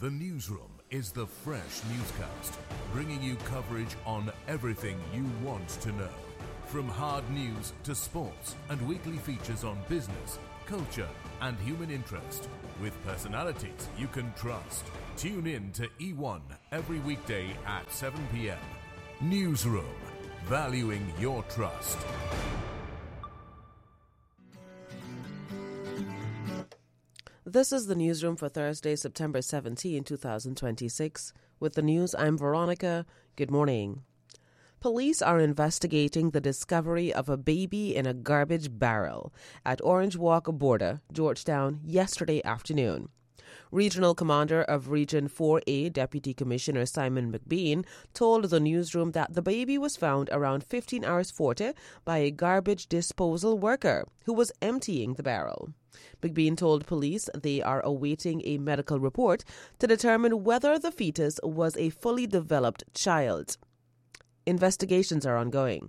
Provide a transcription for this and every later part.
The Newsroom is the fresh newscast, bringing you coverage on everything you want to know. From hard news to sports and weekly features on business, culture and human interest, with personalities you can trust. Tune in to E1 every weekday at 7 p.m. Newsroom, valuing your trust. This is the Newsroom for Thursday, September 17, 2026. With the news, I'm Veronica. Good morning. Police are investigating the discovery of a baby in a garbage barrel at Orange Walk border, Georgetown, yesterday afternoon. Regional Commander of Region 4A, Deputy Commissioner Simon McBean, told the newsroom that the baby was found around 15 hours 40 by a garbage disposal worker who was emptying the barrel. McBean told police they are awaiting a medical report to determine whether the fetus was a fully developed child. Investigations are ongoing.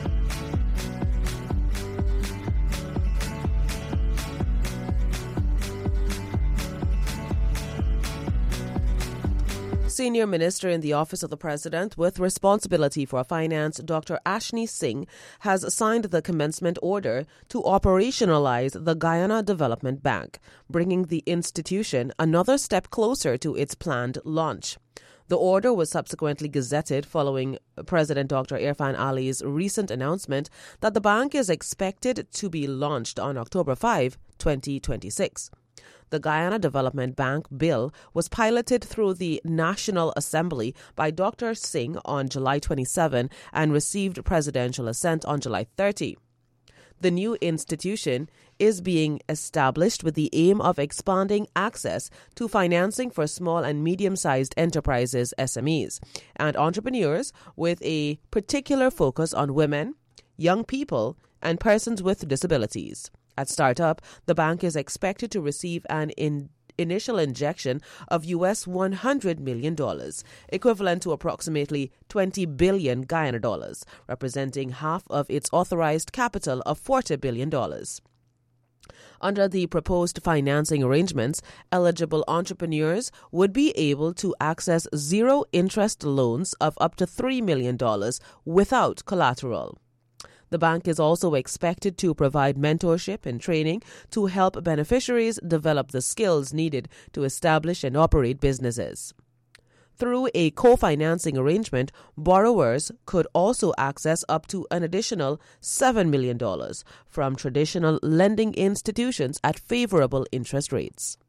Senior Minister in the Office of the President with responsibility for finance, Dr. Ashni Singh, has signed the commencement order to operationalize the Guyana Development Bank, bringing the institution another step closer to its planned launch. The order was subsequently gazetted following President Dr. Irfan Ali's recent announcement that the bank is expected to be launched on October 5, 2026. The Guyana Development Bank bill was piloted through the National Assembly by Dr. Singh on July 27 and received presidential assent on July 30. The new institution is being established with the aim of expanding access to financing for small and medium-sized enterprises, SMEs, and entrepreneurs with a particular focus on women, young people, and persons with disabilities. At startup, the bank is expected to receive an initial injection of US $100 million, equivalent to approximately 20 billion Guyana dollars, representing half of its authorized capital of $40 billion. Under the proposed financing arrangements, eligible entrepreneurs would be able to access zero-interest loans of up to $3 million without collateral. The bank is also expected to provide mentorship and training to help beneficiaries develop the skills needed to establish and operate businesses. Through a co-financing arrangement, borrowers could also access up to an additional $7 million from traditional lending institutions at favorable interest rates.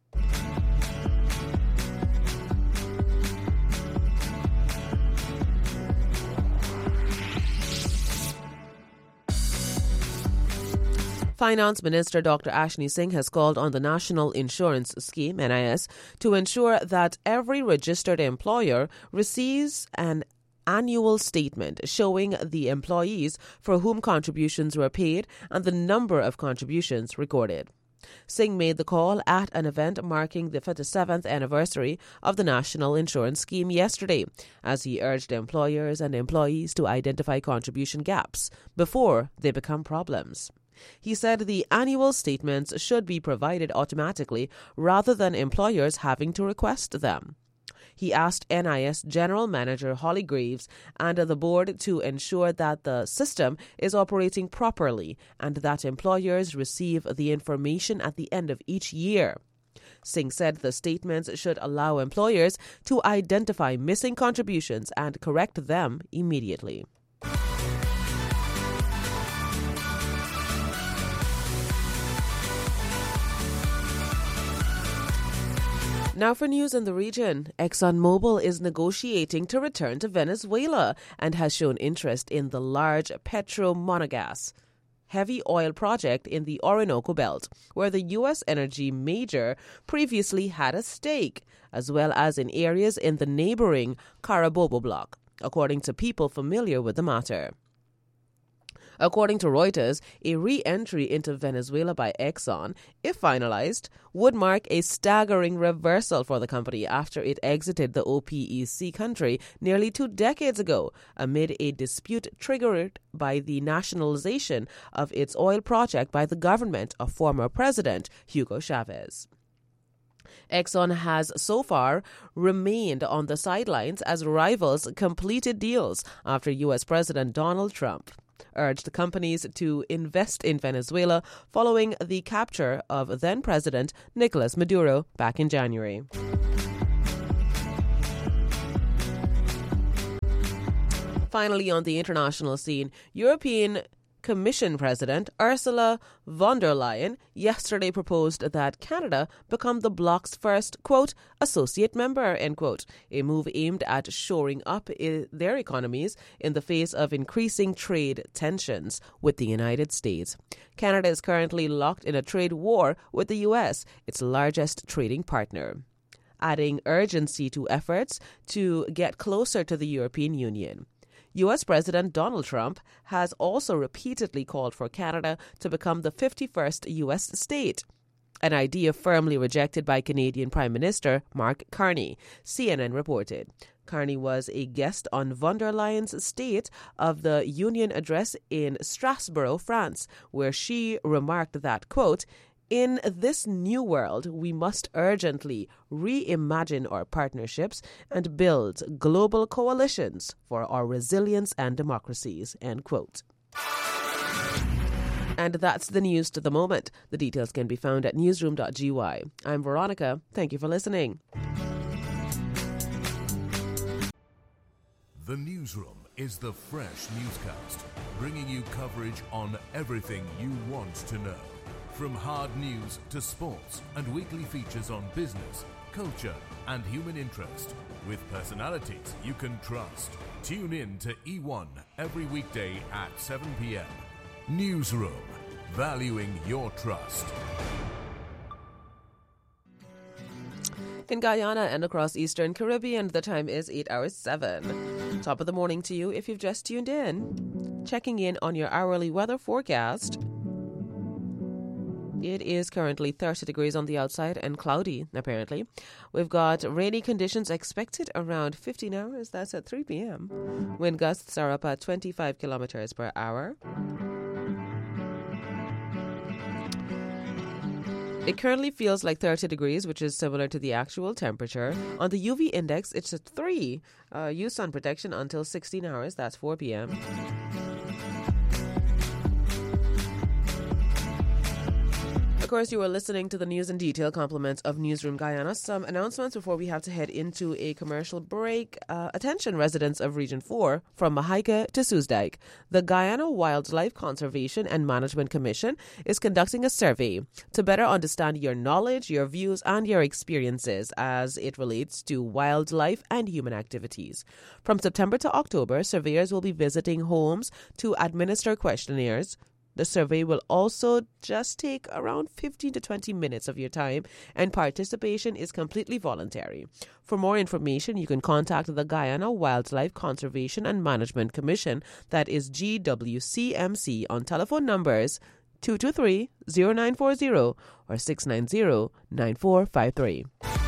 Finance Minister Dr. Ashni Singh has called on the National Insurance Scheme, NIS, to ensure that every registered employer receives an annual statement showing the employees for whom contributions were paid and the number of contributions recorded. Singh made the call at an event marking the 57th anniversary of the National Insurance Scheme yesterday, as he urged employers and employees to identify contribution gaps before they become problems. He said the annual statements should be provided automatically rather than employers having to request them. He asked NIS General Manager Holly Graves and the board to ensure that the system is operating properly and that employers receive the information at the end of each year. Singh said the statements should allow employers to identify missing contributions and correct them immediately. Now for news in the region. ExxonMobil is negotiating to return to Venezuela and has shown interest in the large Petromonagas heavy oil project in the Orinoco Belt, where the U.S. energy major previously had a stake, as well as in areas in the neighboring Carabobo block, according to people familiar with the matter. According to Reuters, a re-entry into Venezuela by Exxon, if finalized, would mark a staggering reversal for the company after it exited the OPEC country nearly 2 decades ago amid a dispute triggered by the nationalization of its oil project by the government of former President Hugo Chavez. Exxon has so far remained on the sidelines as rivals completed deals after U.S. President Donald Trump urged companies to invest in Venezuela following the capture of then-President Nicolas Maduro back in January. Finally, on the international scene, European Commission President Ursula von der Leyen yesterday proposed that Canada become the bloc's first, quote, associate member, end quote, a move aimed at shoring up their economies in the face of increasing trade tensions with the United States. Canada is currently locked in a trade war with the U.S., its largest trading partner, adding urgency to efforts to get closer to the European Union. U.S. President Donald Trump has also repeatedly called for Canada to become the 51st U.S. state, an idea firmly rejected by Canadian Prime Minister Mark Carney, CNN reported. Carney was a guest on von der Leyen's State of the Union address in Strasbourg, France, where she remarked that, quote, in this new world, we must urgently reimagine our partnerships and build global coalitions for our resilience and democracies, end quote. And that's the news to the moment. The details can be found at newsroom.gy. I'm Veronica. Thank you for listening. The Newsroom is the fresh newscast, bringing you coverage on everything you want to know. From hard news to sports and weekly features on business, culture and human interest, with personalities you can trust. Tune in to E1 every weekday at 7 p.m. Newsroom, valuing your trust. In Guyana and across Eastern Caribbean, the time is 8:07. Top of the morning to you if you've just tuned in. Checking in on your hourly weather forecast. It is currently 30 degrees on the outside and cloudy, apparently. We've got rainy conditions expected around 15 hours. That's at 3 p.m. Wind gusts are up at 25 kilometers per hour. It currently feels like 30 degrees, which is similar to the actual temperature. On the UV index, it's at 3. Use sun protection until 16 hours. That's 4 p.m. Of course, you are listening to the news in detail, compliments of Newsroom Guyana. Some announcements before we have to head into a commercial break. Attention residents of Region 4, from Mahaica to Soosdijk. The Guyana Wildlife Conservation and Management Commission is conducting a survey to better understand your knowledge, your views, and your experiences as it relates to wildlife and human activities. From September to October, surveyors will be visiting homes to administer questionnaires. The survey will also just take around 15 to 20 minutes of your time, and participation is completely voluntary. For more information, you can contact the Guyana Wildlife Conservation and Management Commission, that is GWCMC, on telephone numbers 223-0940 or 690-9453.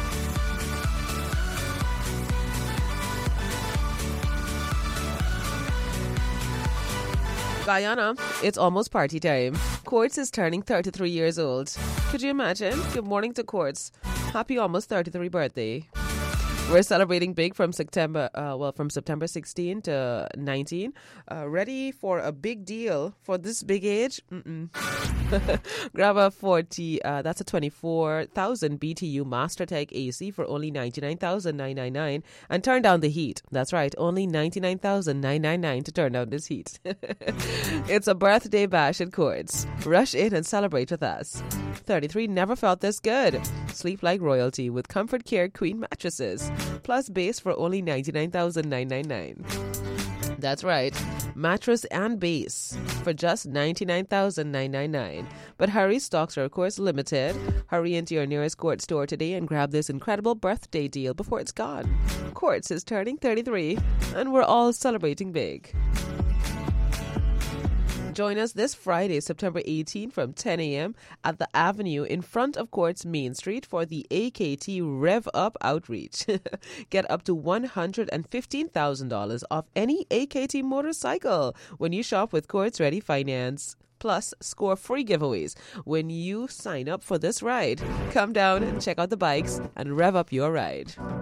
Guyana, it's almost party time. Quartz is turning 33 years old. Could you imagine? Good morning to Quartz. Happy almost 33 birthday. We're celebrating big from September 16 to 19. Ready for a big deal for this big age? Grab a 40, that's a 24,000 BTU MasterTech AC for only $99,999 and turn down the heat. That's right, only $99,999 to turn down this heat. It's a birthday bash at Quartz. Rush in and celebrate with us. 33 never felt this good. Sleep like royalty with Comfort Care Queen mattresses, plus base for only $99,999. That's right, mattress and base for just $99,999. But hurry, stocks are of course limited. Hurry into your nearest Quartz store today and grab this incredible birthday deal before it's gone. Quartz is turning 33 and we're all celebrating big. Join us this Friday, September 18 from 10 a.m. at the Avenue in front of Quartz Main Street for the AKT Rev Up Outreach. Get up to $115,000 off any AKT motorcycle when you shop with Quartz Ready Finance. Plus, score free giveaways when you sign up for this ride. Come down and check out the bikes and rev up your ride.